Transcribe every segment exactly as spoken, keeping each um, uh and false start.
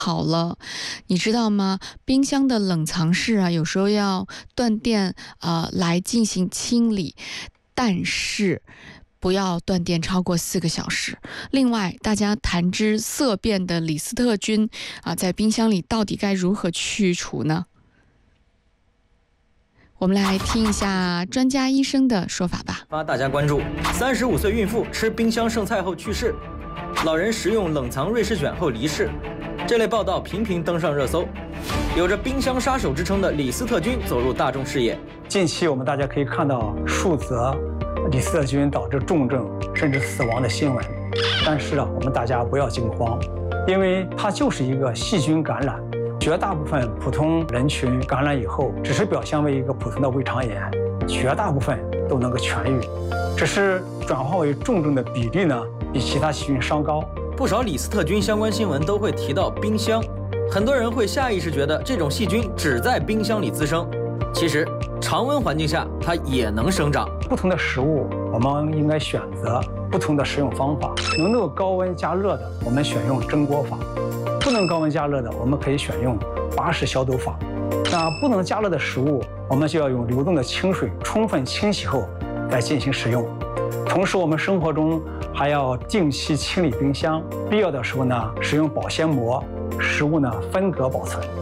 好了，你知道吗？冰箱的冷藏室啊，有时候要断电呃来进行清理，但是不要断电超过四个小时。另外，大家谈之色变的李斯特菌啊，在冰箱里到底该如何去除呢？我们来听一下专家医生的说法吧。 发大家关注：三十五岁孕妇吃冰箱剩菜后去世，老人食用冷藏瑞士卷后离世。这类报道频频登上热搜，有着冰箱杀手之称的李斯特菌走入大众视野。 近期我们大家可以看到数则李斯特菌导致重症甚至死亡的新闻，但是啊，我们大家不要惊慌，因为它就是一个细菌感染。绝大部分普通人群感染以后，只是表现为一个普通的胃肠炎，绝大部分都能够痊愈，只是转化为重症的比例呢，比其他细菌稍高。 不少李斯特菌相关新闻都会提到冰箱，很多人会下意识觉得这种细菌只在冰箱里滋生，其实常温环境下它也能生长。 不同的食物，我们应该选择不同的食用方法。能够高温加热的，我们选用蒸锅法；不能高温加热的，我们可以选用巴氏消毒法。那不能加热的食物，我们就要用流动的清水充分清洗后再进行食用。同时，我们生活中还要定期清理冰箱，必要的时候呢，使用保鲜膜，食物呢分隔保存。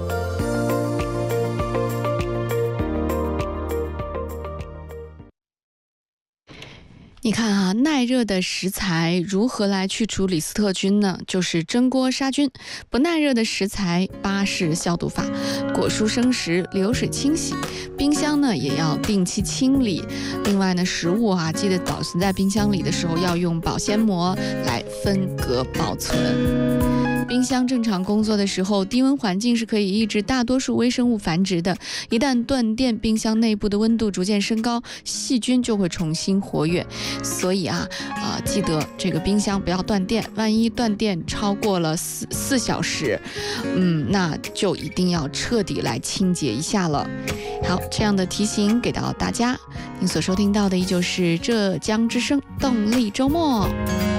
你看啊，耐热的食材如何来去除李斯特菌呢？就是蒸锅杀菌。不耐热的食材，巴氏消毒法；果蔬生食，流水清洗。冰箱呢也要定期清理。另外呢，食物啊，记得保存在冰箱里的时候要用保鲜膜来分隔保存。冰箱正常工作的时候，低温环境是可以抑制大多数微生物繁殖的。一旦断电，冰箱内部的温度逐渐升高，细菌就会重新活跃。所以啊，呃，记得这个冰箱不要断电。万一断电超过了四四小时，嗯，那就一定要彻底来清洁一下了。好，这样的提醒给到大家。您所收听到的依旧是浙江之声动力周末。